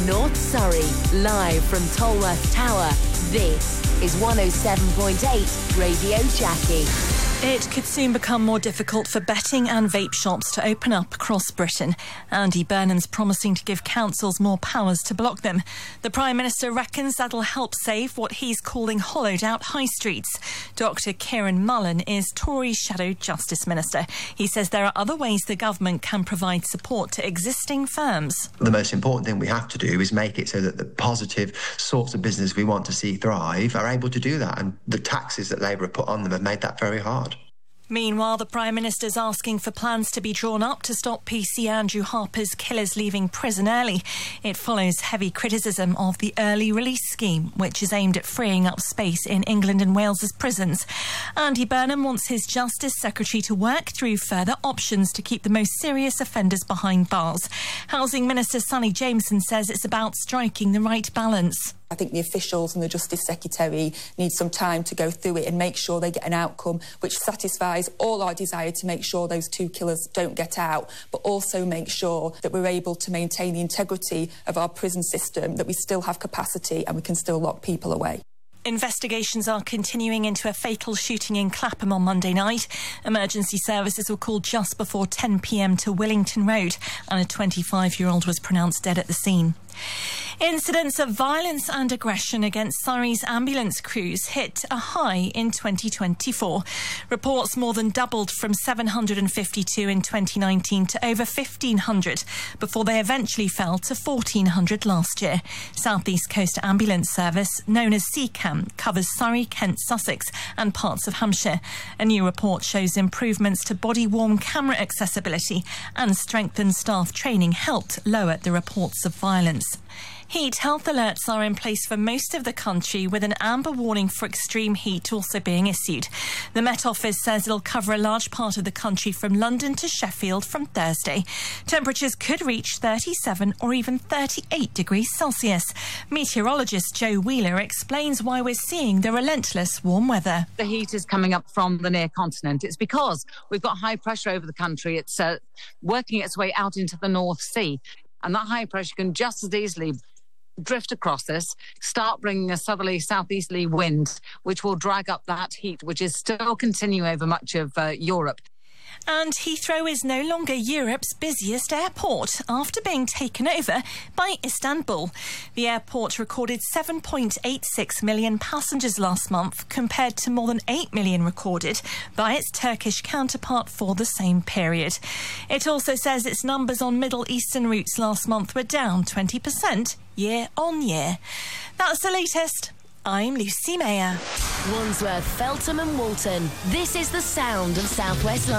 North Surrey, live from Tolworth Tower. This is 107.8 Radio Jackie. It could soon become more difficult for betting and vape shops to open up across Britain. Andy Burnham's promising to give councils more powers to block them. The Prime Minister reckons that'll help save what he's calling hollowed out high streets. Dr Kieran Mullen is Tory's Shadow Justice Minister. He says there are other ways the government can provide support to existing firms. The most important thing we have to do is make it so that the positive sorts of business we want to see thrive are able to do that, and the taxes that Labour have put on them have made that very hard. Meanwhile, the Prime Minister's asking for plans to be drawn up to stop PC Andrew Harper's killers leaving prison early. It follows heavy criticism of the early release scheme, which is aimed at freeing up space in England and Wales's prisons. Andy Burnham wants his Justice Secretary to work through further options to keep the most serious offenders behind bars. Housing Minister Sonny Jameson says it's about striking the right balance. I think the officials and the Justice Secretary need some time to go through it and make sure they get an outcome which satisfies all our desire to make sure those two killers don't get out, but also make sure that we're able to maintain the integrity of our prison system, that we still have capacity and we can still lock people away. Investigations are continuing into a fatal shooting in Clapham on Monday night. Emergency services were called just before 10 p.m. to Willington Road, and a 25-year-old was pronounced dead at the scene. Incidents of violence and aggression against Surrey's ambulance crews hit a high in 2024. Reports more than doubled from 752 in 2019 to over 1,500 before they eventually fell to 1,400 last year. South East Coast Ambulance Service, known as CCAM, covers Surrey, Kent, Sussex and parts of Hampshire. A new report shows improvements to body-worn camera accessibility and strengthened staff training helped lower the reports of violence. Heat health alerts are in place for most of the country, with an amber warning for extreme heat also being issued. The Met Office says it'll cover a large part of the country from London to Sheffield from Thursday. Temperatures could reach 37 or even 38 degrees Celsius. Meteorologist Joe Wheeler explains why we're seeing the relentless warm weather. The heat is coming up from the near continent. It's because we've got high pressure over the country. It's working its way out into the North Sea. And that high pressure can just as easily drift across this, start bringing a southerly, southeasterly wind, which will drag up that heat, which is still continuing over much of Europe. And Heathrow is no longer Europe's busiest airport after being taken over by Istanbul. The airport recorded 7.86 million passengers last month, compared to more than 8 million recorded by its Turkish counterpart for the same period. It also says its numbers on Middle Eastern routes last month were down 20% year on year. That's the latest. I'm Lucy Mayer. Wandsworth, Feltham and Walton. This is the sound of South West London.